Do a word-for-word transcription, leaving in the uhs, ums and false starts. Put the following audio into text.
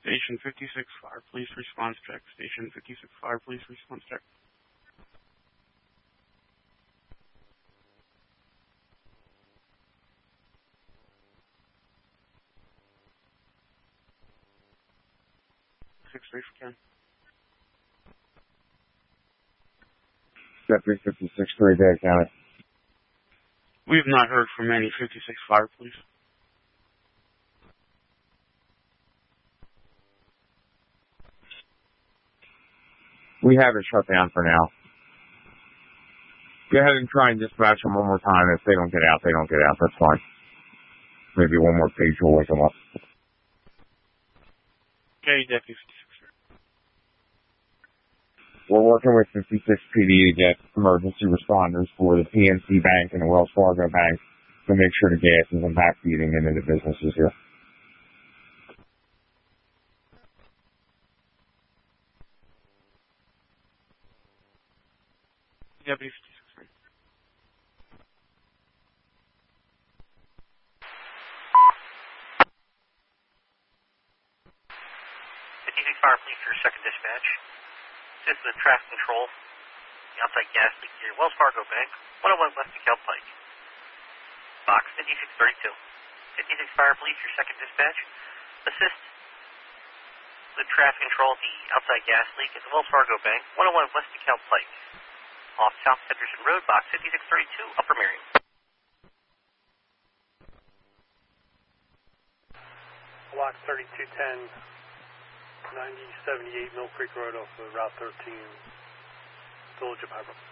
Station fifty-six Fire Police response check. Station fifty-six Fire Police response check. six three for Ken. Deputy fifty-six three, Dade County. We have not heard from any fifty-six Fire Police. We have it shut down for now. Go ahead and try and dispatch them one more time. If they don't get out, they don't get out. That's fine. Maybe one more page will wake them up. Okay, Deputy fifty-six. We're working with fifty-six P D to get emergency responders for the P N C Bank and the Wells Fargo Bank to make sure the gas isn't backfeeding into the businesses here. Deputy fifty-six. fifty-six Fire Police for second dispatch. This is the traffic control. The outside gas leak near Wells Fargo Bank, one oh one West DeKalb Pike. Box fifty-six thirty-two. fifty-six Fire Police for second dispatch. Assist the traffic control the outside gas leak at the Wells Fargo Bank, one oh one West DeKalb Pike. Off South Henderson Road, box fifty-six thirty-two, Upper Merion. Block thirty-two ten, ninety seventy-eight Mill Creek Road off of Route thirteen, Village of Hyper.